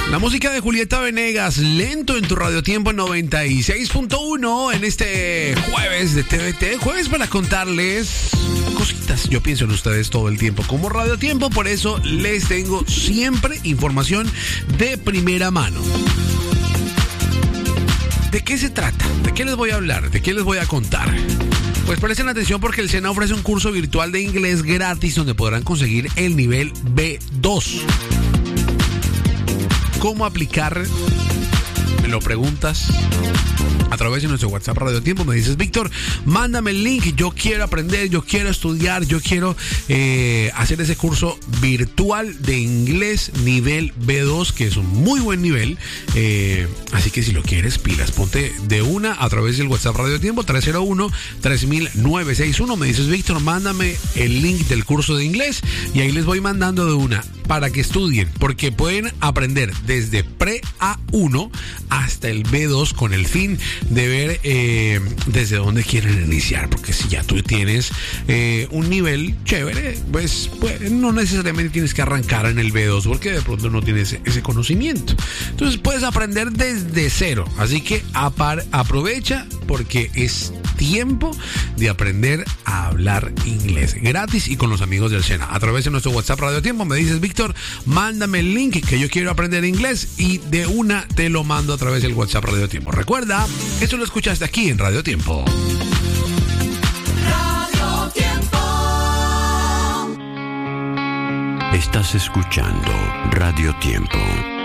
La música de Julieta Venegas, Lento, en tu Radio Tiempo 96.1 en este jueves de TVT. Jueves para contarles cositas. Yo pienso en ustedes todo el tiempo como Radio Tiempo, por eso les tengo siempre información de primera mano. ¿De qué se trata? ¿De qué les voy a hablar? ¿De qué les voy a contar? Pues presten atención porque el SENA ofrece un curso virtual de inglés gratis donde podrán conseguir el nivel B2. ¿Cómo aplicar? Me lo preguntas a través de nuestro WhatsApp Radio Tiempo. Me dices, Víctor, mándame el link. Yo quiero aprender, yo quiero estudiar, yo quiero hacer ese curso virtual de inglés nivel B2, que es un muy buen nivel. Así que si lo quieres, pilas, ponte de una a través del WhatsApp Radio Tiempo 301-3961. Me dices, Víctor, mándame el link del curso de inglés y ahí les voy mandando de una para que estudien, porque pueden aprender desde pre-A1 hasta el B2 con el fin de ver desde dónde quieren iniciar, porque si ya tú tienes un nivel chévere, pues no necesariamente tienes que arrancar en el B2 porque de pronto no tienes ese conocimiento. Entonces puedes aprender desde cero, así que aprovecha porque es tiempo de aprender a hablar inglés gratis y con los amigos del SENA. A través de nuestro WhatsApp Radio Tiempo me dices, Víctor, mándame el link que yo quiero aprender inglés y de una te lo mando a través del WhatsApp Radio Tiempo. Recuerda, eso lo escuchaste aquí en Radio Tiempo. Radio Tiempo. Estás escuchando Radio Tiempo.